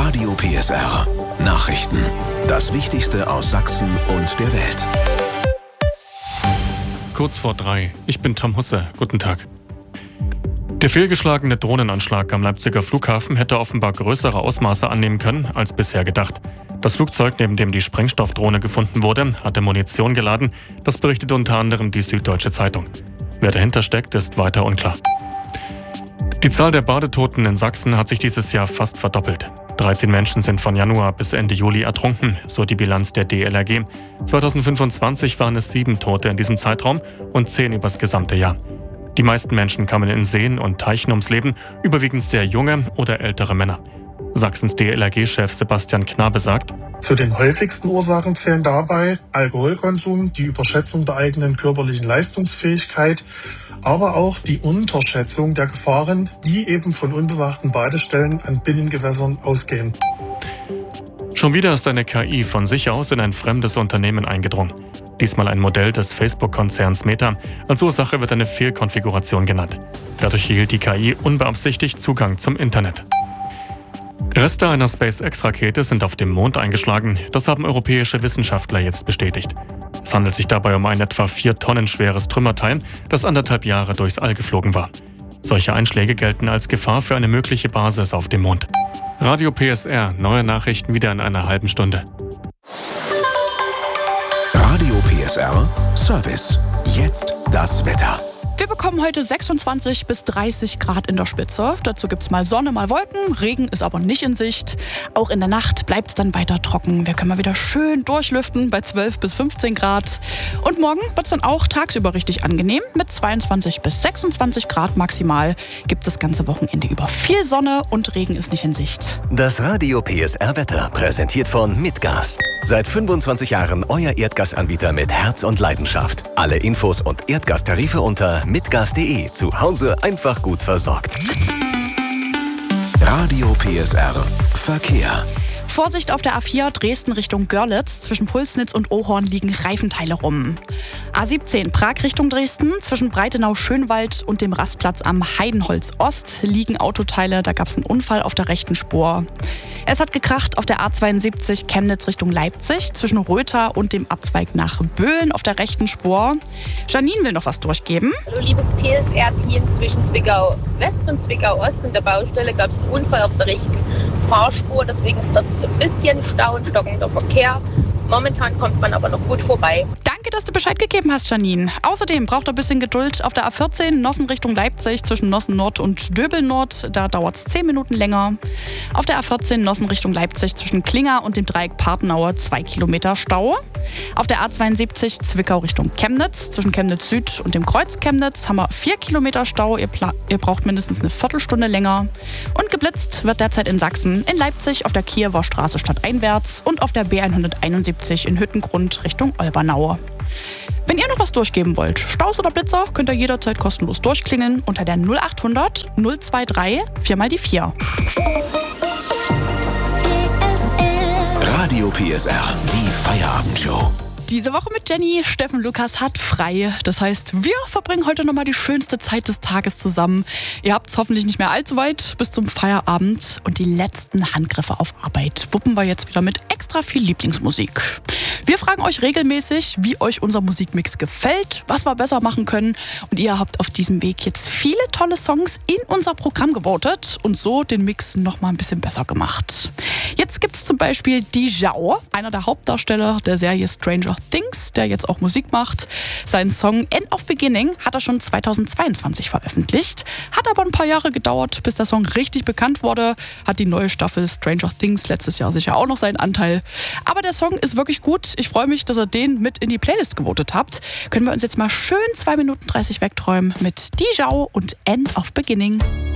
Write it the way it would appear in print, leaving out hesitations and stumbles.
Radio PSR. Nachrichten. Das Wichtigste aus Sachsen und der Welt. Kurz vor 3. Ich bin Tom Husse. Guten Tag. Der fehlgeschlagene Drohnenanschlag am Leipziger Flughafen hätte offenbar größere Ausmaße annehmen können als bisher gedacht. Das Flugzeug, neben dem die Sprengstoffdrohne gefunden wurde, hatte Munition geladen. Das berichtet unter anderem die Süddeutsche Zeitung. Wer dahinter steckt, ist weiter unklar. Die Zahl der Badetoten in Sachsen hat sich dieses Jahr fast verdoppelt. 13 Menschen sind von Januar bis Ende Juli ertrunken, so die Bilanz der DLRG. 2025 waren es 7 Tote in diesem Zeitraum und 10 übers gesamte Jahr. Die meisten Menschen kamen in Seen und Teichen ums Leben, überwiegend sehr junge oder ältere Männer. Sachsens DLRG-Chef Sebastian Knabe sagt: Zu den häufigsten Ursachen zählen dabei Alkoholkonsum, die Überschätzung der eigenen körperlichen Leistungsfähigkeit, aber auch die Unterschätzung der Gefahren, die eben von unbewachten Badestellen an Binnengewässern ausgehen. Schon wieder ist eine KI von sich aus in ein fremdes Unternehmen eingedrungen. Diesmal ein Modell des Facebook-Konzerns Meta. Als Ursache wird eine Fehlkonfiguration genannt. Dadurch erhielt die KI unbeabsichtigt Zugang zum Internet. Reste einer SpaceX-Rakete sind auf dem Mond eingeschlagen. Das haben europäische Wissenschaftler jetzt bestätigt. Es handelt sich dabei um ein etwa 4 Tonnen schweres Trümmerteil, das 1,5 Jahre durchs All geflogen war. Solche Einschläge gelten als Gefahr für eine mögliche Basis auf dem Mond. Radio PSR, neue Nachrichten wieder in einer halben Stunde. Radio PSR Service. Jetzt das Wetter. Wir bekommen heute 26 bis 30 Grad in der Spitze. Dazu gibt es mal Sonne, mal Wolken. Regen ist aber nicht in Sicht. Auch in der Nacht bleibt es dann weiter trocken. Wir können mal wieder schön durchlüften bei 12 bis 15 Grad. Und morgen wird es dann auch tagsüber richtig angenehm. Mit 22 bis 26 Grad maximal gibt es das ganze Wochenende über viel Sonne und Regen ist nicht in Sicht. Das Radio PSR Wetter präsentiert von Mitgas. Seit 25 Jahren euer Erdgasanbieter mit Herz und Leidenschaft. Alle Infos und Erdgastarife unter mitgas.de. Zu Hause einfach gut versorgt. Radio PSR Verkehr. Vorsicht auf der A4 Dresden Richtung Görlitz. Zwischen Pulsnitz und Ohorn liegen Reifenteile rum. A17 Prag Richtung Dresden. Zwischen Breitenau-Schönwald und dem Rastplatz am Heidenholz Ost liegen Autoteile. Da gab es einen Unfall auf der rechten Spur. Es hat gekracht auf der A72 Chemnitz Richtung Leipzig. Zwischen Röther und dem Abzweig nach Böhlen auf der rechten Spur. Janine will noch was durchgeben. Hallo liebes PSR-Team, zwischen Zwickau West und Zwickau Ost und der Baustelle gab es einen Unfall auf der rechten Fahrspur. Deswegen ist dort ein bisschen Stau und stockender Verkehr. Momentan kommt man aber noch gut vorbei. Danke, dass du Bescheid gegeben hast, Janine. Außerdem braucht er ein bisschen Geduld auf der A14 Nossen Richtung Leipzig zwischen Nossen Nord und Döbel Nord. Da dauert es 10 Minuten länger. Auf der A14 Nossen Richtung Leipzig zwischen Klinger und dem Dreieck Partenaue 2 Kilometer Stau. Auf der A72 Zwickau Richtung Chemnitz zwischen Chemnitz Süd und dem Kreuz Chemnitz haben wir 4 Kilometer Stau. Ihr braucht mindestens eine Viertelstunde länger. Und geblitzt wird derzeit in Sachsen, in Leipzig auf der Kiewer Straße stadteinwärts und auf der B171 in Hüttengrund Richtung Olbernau. Wenn ihr noch was durchgeben wollt, Staus oder Blitzer, könnt ihr jederzeit kostenlos durchklingeln unter der 0800 023 4x4. Radio PSR, die Feierabendshow. Diese Woche mit Jenny. Steffen Lukas hat frei. Das heißt, wir verbringen heute nochmal die schönste Zeit des Tages zusammen. Ihr habt es hoffentlich nicht mehr allzu weit bis zum Feierabend. Und die letzten Handgriffe auf Arbeit wuppen wir jetzt wieder mit extra viel Lieblingsmusik. Wir fragen euch regelmäßig, wie euch unser Musikmix gefällt, was wir besser machen können. Und ihr habt auf diesem Weg jetzt viele tolle Songs in unser Programm gewotet und so den Mix nochmal ein bisschen besser gemacht. Jetzt gibt es zum Beispiel Dijao, einer der Hauptdarsteller der Serie Stranger Things, der jetzt auch Musik macht. Seinen Song End of Beginning hat er schon 2022 veröffentlicht. Hat aber ein paar Jahre gedauert, bis der Song richtig bekannt wurde. Hat die neue Staffel Stranger Things letztes Jahr sicher auch noch seinen Anteil. Aber der Song ist wirklich gut. Ich freue mich, dass ihr den mit in die Playlist gewotet habt. Können wir uns jetzt mal schön 2 Minuten 30 wegträumen mit Dijao und End of Beginning.